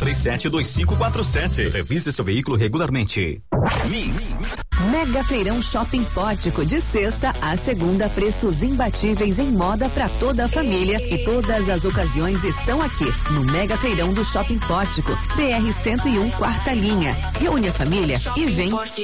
991372547. Revise seu veículo regularmente. Mix. Mega Feirão Shopping Pórtico, de sexta a segunda, preços imbatíveis em moda para toda a família, e todas as ocasiões estão aqui no Mega Feirão do Shopping Pórtico, BR 101, quarta linha. Reúne a família e vem